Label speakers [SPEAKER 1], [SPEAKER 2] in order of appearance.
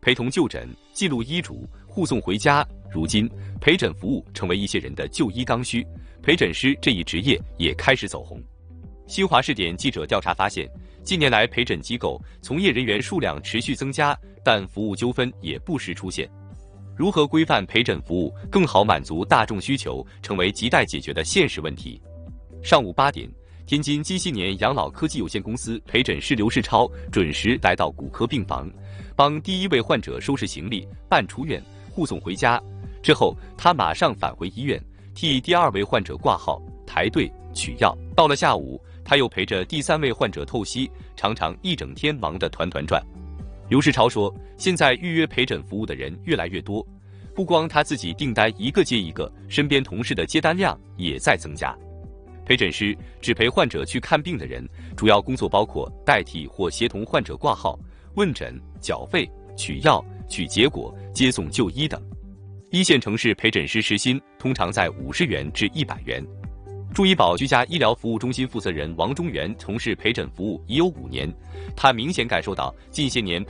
[SPEAKER 1] 陪同就诊、记录医嘱、护送回家。如今，陪诊服务成为一些人的就医刚需，陪诊师这一职业也开始走红。新华视点记者调查发现，近年来陪诊机构从业人员数量持续增加，但服务纠纷也不时出现。如何规范陪诊服务，更好满足大众需求，成为亟待解决的现实问题。上午8点，天津金禧年养老科技有限公司陪诊师刘世超准时来到骨科病房，帮第一位患者收拾行李、办出院、护送回家。之后，他马上返回医院，替第2位患者挂号、排队、取药。到了下午，他又陪着第3位患者透析，常常一整天忙得团团转。刘世超说，现在预约陪诊服务的人越来越多，不光他自己订单一个接一个，身边同事的接单量也在增加。陪诊师只陪患者去看病的人，主要工作包括代替或协同患者挂号、问诊、缴费、取药、取结果、接送就医等。1线城市陪诊师时薪通常在50元至100元。驻医保居家医疗服务中心负责人王中元从事陪诊服务已有5年，他明显感受到近些年